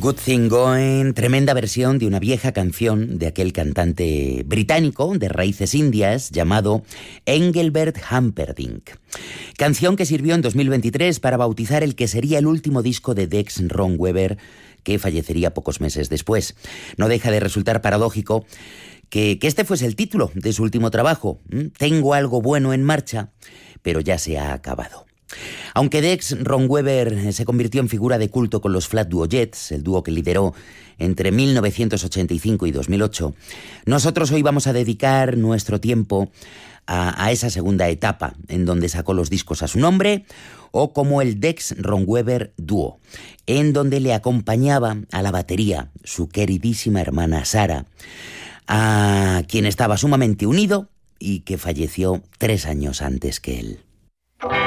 Good Thing Going, tremenda versión de una vieja canción de aquel cantante británico de raíces indias llamado Engelbert Humperdinck. Canción que sirvió en 2023 para bautizar el que sería el último disco de Tex Romweber, que fallecería pocos meses después. No deja de resultar paradójico que este fuese el título de su último trabajo. Tengo algo bueno en marcha, pero ya se ha acabado. Aunque Tex Romweber se convirtió en figura de culto con los Flat Duo Jets, el dúo que lideró entre 1985 y 2008, nosotros hoy vamos a dedicar nuestro tiempo a esa segunda etapa, en donde sacó los discos a su nombre, o como el Tex Romweber Duo, en donde le acompañaba a la batería su queridísima hermana Sara, a quien estaba sumamente unido y que falleció 3 años antes que él.